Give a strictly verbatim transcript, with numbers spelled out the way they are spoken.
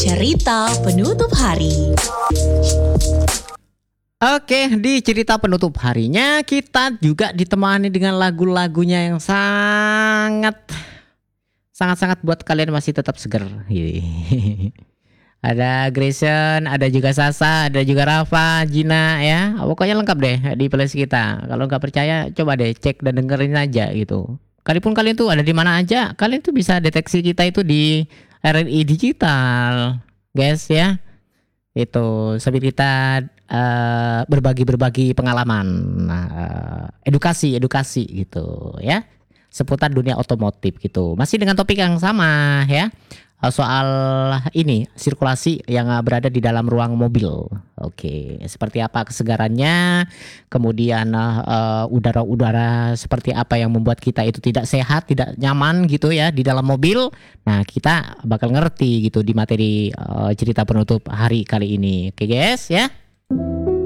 Cerita penutup hari. Oke, di cerita penutup harinya kita juga ditemani dengan lagu-lagunya yang sangat sangat-sangat buat kalian masih tetap seger. Ada Grayson, ada juga Sasa, ada juga Rafa, Gina ya. Pokoknya lengkap deh di playlist kita. Kalau nggak percaya coba deh cek dan dengerin aja gitu. Kalaupun kalian tuh ada di mana aja, kalian tuh bisa deteksi kita itu di R R I Digital. Guys ya. Itu sambil kita uh, berbagi-berbagi pengalaman, uh, edukasi-edukasi gitu ya. Seputar dunia otomotif gitu. Masih dengan topik yang sama ya. Soal ini sirkulasi yang berada di dalam ruang mobil. Oke, seperti apa kesegarannya, kemudian uh, udara-udara seperti apa yang membuat kita itu tidak sehat, tidak nyaman gitu ya di dalam mobil. Nah, kita bakal ngerti gitu di materi uh, cerita penutup hari kali ini. Oke guys ya.